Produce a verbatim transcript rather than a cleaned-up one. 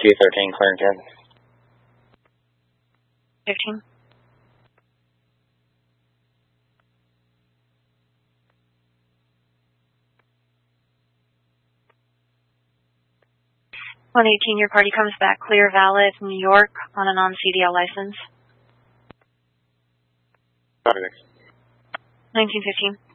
two thirteen, clear again. fifteen. one eighteen, your party comes back clear, valid, New York, on a non-C D L license. Copy. nineteen fifteen.